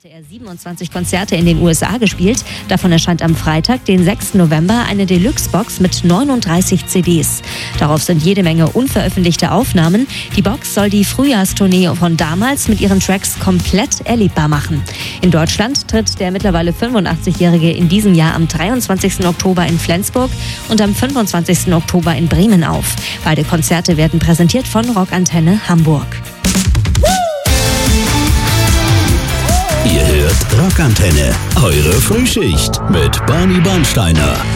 hatte er 27 Konzerte in den USA gespielt. Davon erscheint am Freitag, den 6. November, eine Deluxe-Box mit 39 CDs. Darauf sind jede Menge unveröffentlichte Aufnahmen. Die Box soll die Frühjahrstournee von damals mit ihren Tracks komplett erlebbar machen. In Deutschland tritt der mittlerweile 85-Jährige in diesem Jahr am 23. Oktober in Flensburg und am 25. Oktober in Bremen auf. Beide Konzerte werden präsentiert von Rockantenne Hamburg. Ihr hört Rockantenne, eure Frühschicht mit Barney Bernsteiner.